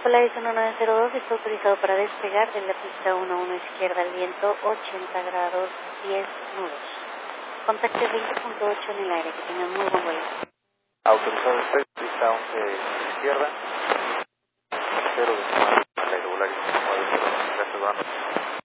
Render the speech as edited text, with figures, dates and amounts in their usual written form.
Polaris 1902 está autorizado para despegar de la pista 11 izquierda al viento 80 grados 10 nudos. Contacte 20.8 en el aire, que tengan muy buen vuelo. Autorizado despegue, pista 11 izquierda, 0 de la irregularidad, gracias,